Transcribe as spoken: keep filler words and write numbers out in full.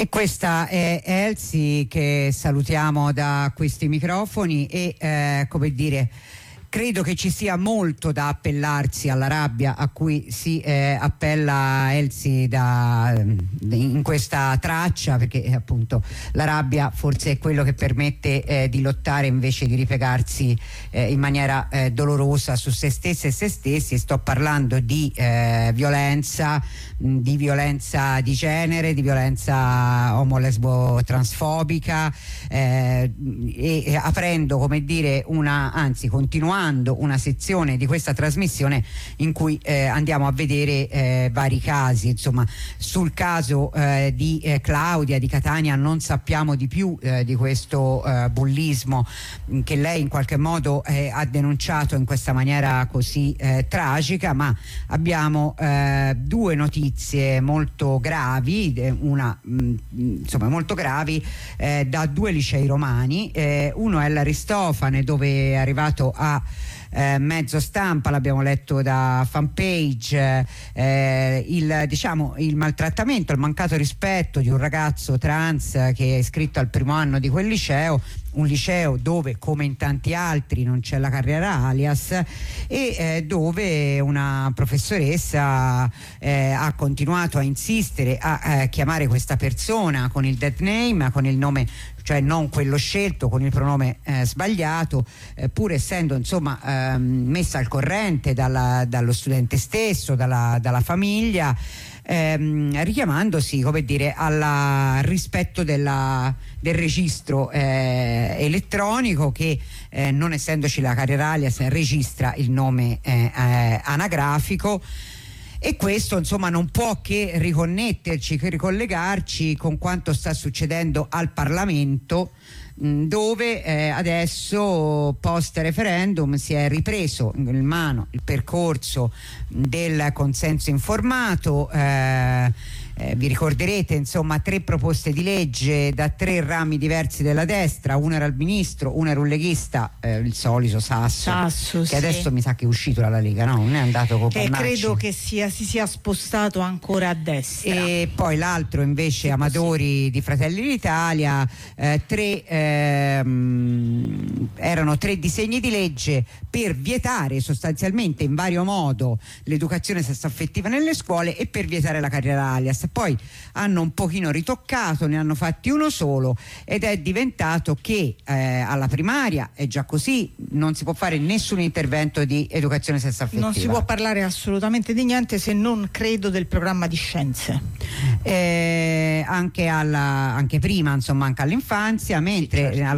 E questa è Elsie, che salutiamo da questi microfoni e eh, come dire, credo che ci sia molto da appellarsi alla rabbia a cui si eh, appella Elsie da, in questa traccia, perché eh, appunto la rabbia forse è quello che permette eh, di lottare invece di ripiegarsi eh, in maniera eh, dolorosa su se stesse e se stessi. Sto parlando di eh, violenza, mh, di violenza di genere, di violenza omolesbo transfobica eh, e, e aprendo, come dire, una, anzi continuando una sezione di questa trasmissione in cui eh, andiamo a vedere eh, vari casi. Insomma, sul caso eh, di eh, Claudia di Catania non sappiamo di più eh, di questo eh, bullismo mh, che lei in qualche modo eh, ha denunciato in questa maniera così eh, tragica, ma abbiamo eh, due notizie molto gravi, una mh, insomma molto gravi eh, da due licei romani. Eh, uno è l'Aristofane, dove è arrivato a Eh, mezzo stampa, l'abbiamo letto da fanpage, eh, il, diciamo, il maltrattamento, il mancato rispetto di un ragazzo trans che è iscritto al primo anno di quel liceo, un liceo dove, come in tanti altri, non c'è la carriera alias e eh, dove una professoressa eh, ha continuato a insistere a eh, chiamare questa persona con il dead name, con il nome, cioè non quello scelto, con il pronome eh, sbagliato, eh, pur essendo insomma ehm, messa al corrente dalla, dallo studente stesso, dalla, dalla famiglia, ehm, richiamandosi, come dire, al rispetto della, del registro eh, elettronico che eh, non essendoci la carriera alias registra il nome eh, eh, anagrafico. E questo insomma non può che riconnetterci, che ricollegarci con quanto sta succedendo al Parlamento, mh, dove eh, adesso post referendum si è ripreso in mano il percorso del consenso informato. eh, Eh, vi ricorderete insomma tre proposte di legge da tre rami diversi della destra, uno era il ministro, uno era un leghista, eh, il solito Sasso, Sasso che sì. adesso mi sa che è uscito dalla Lega, no? Non è andato con e Pannacci. credo che sia, si sia spostato ancora a destra. E poi l'altro invece, sì, Amadori di Fratelli d'Italia, eh, tre ehm, erano tre disegni di legge per vietare sostanzialmente in vario modo l'educazione sessuaffettiva nelle scuole e per vietare la carriera alias. Poi hanno un pochino ritoccato, ne hanno fatti uno solo ed è diventato che eh, alla primaria è già così, non si può fare nessun intervento di educazione sessuaffettiva. Non si può parlare assolutamente di niente, se non credo del programma di scienze. Eh, anche, alla, anche prima, insomma, anche all'infanzia, mentre sì, certo. alla